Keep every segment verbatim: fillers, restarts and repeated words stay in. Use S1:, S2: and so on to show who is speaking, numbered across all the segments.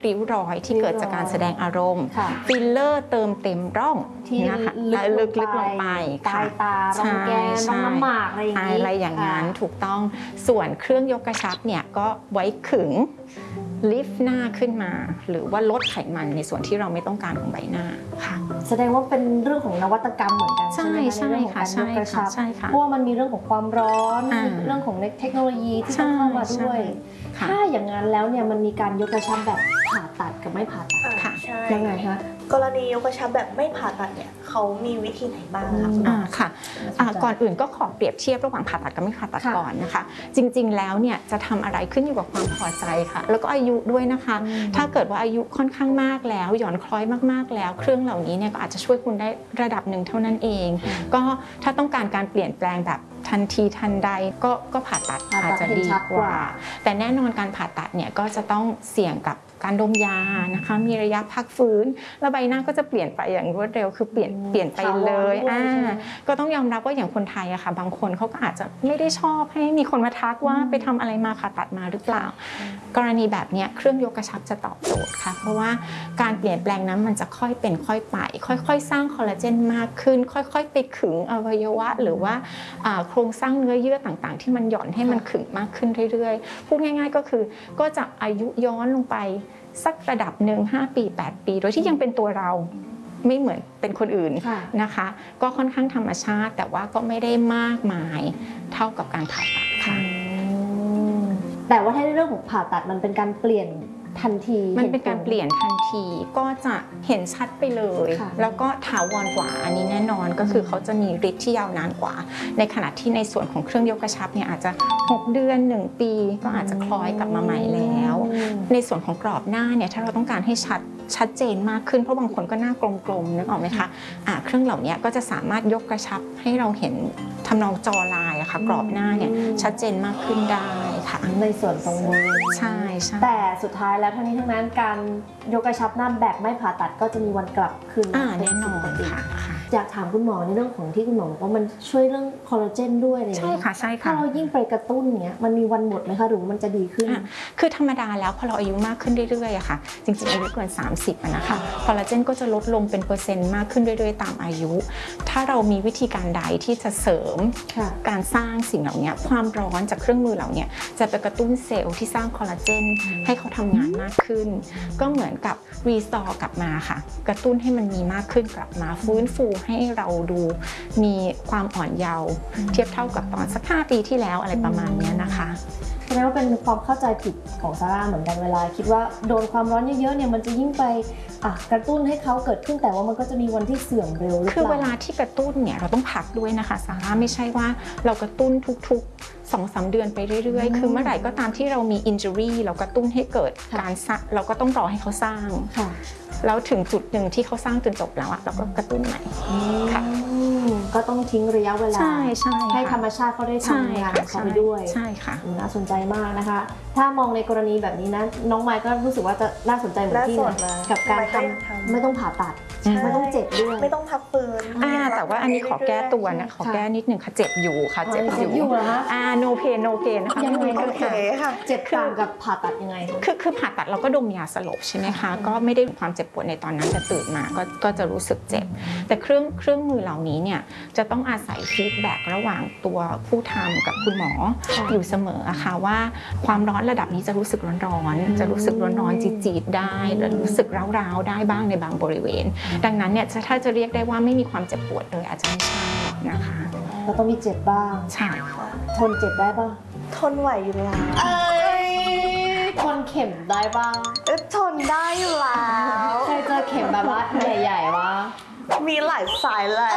S1: ริ้วรอยที่เกิดจากการแสดงอารมณ์ฟิลเลอร์เติมเต็มร่อง
S2: ที่
S1: นะคะลึกๆลงไป
S2: ใต้ตาร่องแก้มร่องน้ำหมากอะไรอย่างนี้
S1: อะไรอย่างนั้นถูกต้องส่วนเครื่องยกกระชับเนี่ยก็ไว้ขึงลิฟต์หน้าขึ้นมาหรือว่าลดไขมันในส่วนที่เราไม่ต้องการของใบหน้าค่ะ
S2: แสดงว่าเป็นเรื่องของนวัตกรรมเหมือนกันใช่ไหม
S1: ใช่ค่ะใช่ค่ะใช่ค่ะ
S2: เพราะว่ามันมีเรื่องของความร้อนเรื่องของเทคโนโลยีที่ต้องเข้ามาด้วยถ้าอย่างนั้นแล้วเนี่ยมันมีการยกกระชับแบบผ่าตัดกับไม่ผ่าตัด
S3: ค่ะใช่
S2: ยังไงคะ
S3: กรณียกกระชับแบบไม่ผ่าตัดเนี่ยเขามีวิธีไหนบ้างคะ
S1: อ่าค่ะก่อนอื่นก็ขอเปรียบเทียบระหว่างผ่าตัดกับไม่ผ่าตัดก่อนนะคะจริงๆแล้วเนี่ยจะทำอะไรขึ้นอยู่กับความพอใจค่ะแล้วก็อายุด้วยนะคะถ้าเกิดว่าอายุค่อนข้างมากแล้วหย่อนคล้อยมากๆแล้วเครื่องเหล่านี้เนี่ยก็อาจจะช่วยคุณได้ระดับหนึ่งเท่านั้นเองก็ถ้าต้องการการเปลี่ยนแปลงแบบทันทีทันใดก็ก็ผ่าตัดอาจจะดีกว่าแต่แน่นอนการผ่าตัดเนี่ยก็จะต้องเสี่ยงกับการดมยานะคะมีระยะพักฟื้นแล้วใบหน้าก็จะเปลี่ยนไปอย่างรวดเร็วคือเปลี่ยนเปลี่ยนไปเลยอ่าก็ต้องยอมรับว่าอย่างคนไทยอะค่ะบางคนเขาก็อาจจะไม่ได้ชอบให้มีคนมาทักว่าไปทำอะไรมาผ่าตัดมาหรือเปล่ากรณีแบบนี้เครื่องยกกระชับจะตอบโจทย์ค่ะเพราะว่าการเปลี่ยนแปลงนั้นมันจะค่อยเป็นค่อยไปค่อยๆสร้างคอลลาเจนมากขึ้นค่อยๆไปขึงอวัยวะหรือว่าโครงสร้างเนื้อเยื่อต่างๆที่มันหย่อนให้มันขึงมากขึ้นเรื่อยๆพูดง่ายๆก็คือก็จะอายุย้อนลงไปสักระดับหนึ่งห้าปีแปดปีโดยที่ยังเป็นตัวเราไม่เหมือนเป็นคนอื่นนะคะก็ค่อนข้างธรรมชาติแต่ว่าก็ไม่ได้มากมายเท่ากับการผ่าตัดค่ะ
S2: แต่ว่าถ้าในเรื่องของผ่าตัดมันเป็นการเปลี่ยนทันที
S1: มันเป็นการเปลี่ยนทันทีก็จะเห็นชัดไปเลยแล้วก็ถาวรกว่าอันนี้แน่นอนก็คือเขาจะมีฤทธิ์ที่ยาวนานกว่าในขณะที่ในส่วนของเครื่องยกกระชับเนี่ยอาจจะหกเดือนหนึ่งปีก็อาจจะคล้อยกลับมาใหม่แล้วในส่วนของกรอบหน้าเนี่ยถ้าเราต้องการให้ชัดชัดเจนมากขึ้นเพราะบางคนก็หน้ากลมๆนึกออกไหมคะอ่าเครื่องเหล่านี้ก็จะสามารถยกกระชับให้เราเห็นทำนองจอลายอะค่ะกรอบหน้าเนี่ยชัดเจนมากขึ้นได้ค่ะ
S2: ในส่วนตรงนี้
S1: ใช่ใช่
S2: แต่สุดท้ายแล้วทั้งนี้ทั้งนั้นการยกกระชับหน้าแบบไม่ผ่าตัดก็จะมีวันกลับคืน
S1: แน่นอนค่ะ
S2: อยากถามคุณหมอในเรื่องของที่คุณหมอบอกว่ามันช่วยเรื่องคอลลาเจนด้วยอะไรอย่างเงี้ย
S1: ใช่ค่ะใช่ค่ะ
S2: ถ้าเรายิ่งไปกระตุ้นเนี้ยมันมีวันหมดไหมคะหรือมันจะดีขึ้น
S1: คือธรรมดาแล้วพอเราอายุมากขึ้นเรื่อยๆอะค่ะจริงๆอายุเกินสามสิบอะนะคะคอลลาเจนก็จะลดลงเป็นเปอร์เซ็นต์มากขึ้นเรื่อยๆตามอายุถ้าเรามีวิธีการใดที่จะเสริมการสร้างสิ่งเหล่านี้ความร้อนจากเครื่องมือเหล่านี้จะไปกระตุ้นเซลล์ที่สร้างคอลลาเจนให้เขาทำงานมากขึ้นก็เหมือนกับรีสตอร์กลับมาค่ะกระตุ้นให้มันมีมากขึ้นกลับมาฟื้นฟูให้เราดูมีความอ่อนเยาว์เทียบเท่ากับตอนสักห้าปีที่แล้วอะไรประมาณนี้นะคะ
S2: แสดงว่าเป็นความเข้าใจผิดของซาร่าเหมือนกันเวลาคิดว่าโดนความร้อนเยอะๆเนี่ยมันจะยิ่งไปกระตุ้นให้เขาเกิดขึ้นแต่ว่ามันก็จะมีวันที่เสื่อมเร็วหรือเปล่า
S1: คือเวลาที่กระตุ้นเนี่ยเราต้องพักด้วยนะคะซาร่าไม่ใช่ว่าเรากระตุ้นทุกๆ สองสาม เดือนไปเรื่อยๆคือเมื่อไหร่ก็ตามที่เรามี injury เรากระตุ้นให้เกิดการสร้างเราก็ต้องรอให้เขาสร้างแล้วถึงจุดหนึ่งที่เขาสร้างจนจบแล้วเราก็กระตุ้นใหม่ค่ะ
S2: ก็ต้องทิ้งระยะเวลา
S1: ใช่ใช่
S2: ให้ธรรมชาติเขาได้ทำงานของเขาไปด้วย
S1: ใช่ค่ะ
S2: น่าสนใจมากนะคะถ้ามองในกรณีแบบนี้นะน้องไมค์ก็รู้สึกว่าจะน่าสนใจเหมือนที่นะกับการทำไม่ต้องผ่าตัดไม่ต้องเจ็บด้วย
S3: ไม่ต้องพักฟื้น
S1: แต่ว่าอันนี้ขอแก้ตัวนะขอแก้นิดนึงค่ะเจ็บอยู่ค่ะเจ็บอยู่อ่า no pain no gain นะคะ
S2: ยังไงโอเคค่ะเจ็บต่างกับผ่าตัดยังไง
S1: คือคือผ่าตัดเราก็ดมยาสลบใช่ไหมคะก็ไม่ได้ความเจ็บปวดในตอนนั้นแต่ตื่นมาก็ก็จะรู้สึกเจ็บแต่เครื่องเครื่องมือเหล่านี้เนี่ยจะต้องอาศัยฟีดแบ็กระหว่างตัวผู้ทำกับคุณหมออยู่เสมออะค่ะว่าความร้อนระดับนี้จะรู้สึกร้อนๆจะรู้สึกร้อนๆจี๊ดๆได้หรือรู้สึกร้าวๆได้บ้างในบางบริเวณดังนั้นเนี่ยถ้าจะเรียกได้ว่าไม่มีความเจ็บปวดเลยอาจจะไม่ใช่นะคะ
S2: เราต้องมีเจ็บบ้าง
S1: ใช่
S2: ทนเจ็บได้ป่ะ
S3: ทนไหวอยู่แล้ว
S2: ทนเข็มได้บ้าง
S3: ทนได้อยู่แล้ว
S2: เคยเจอเข็มแบบว่าใหญ่ๆวะ
S3: มีหลายสายเลย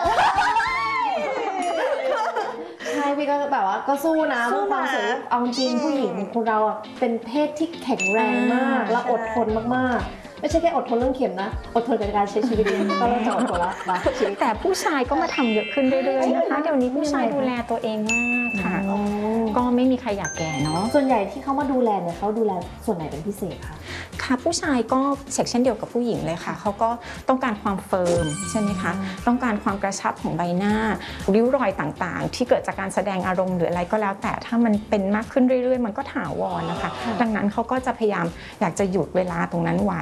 S2: ใช่พี่ก็แบบว่าก็สู้นะเพื่อความสุขเอาจริงผู้หญิงคนเราเป็นเพศที่แข็งแรงมากและอดทนมากๆไม่ใช่แค่อดทนเรื่องเข็มนะอดทนกับการใช้ชีวิตก็เริ่มจะอดทนแล้ว
S1: แต่ผู้ชายก็มาทำเยอะขึ้นเรื่อยๆนะคะเดี๋ยวนี้ผู้ชายดูแลตัวเองมากค่ะก็ไม่มีใครอยากแก่เนาะ
S2: ส่วนใหญ่ที่เขามาดูแลเนี่ยเขาดูแลส่วนไหนเป็นพิเศษคะ
S1: ค่ะผู้ชายก็เช่นเดียวกับผู้หญิงเลยค่ะเขาก็ต้องการความเฟิร์มใช่ไหมคะต้องการความกระชับของใบหน้าริ้วรอยต่างๆที่เกิดจากการแสดงอารมณ์หรืออะไรก็แล้วแต่ถ้ามันเป็นมากขึ้นเรื่อยๆมันก็ถาวรนะคะดังนั้นเขาก็จะพยายามอยากจะหยุดเวลาตรงนั้นไว้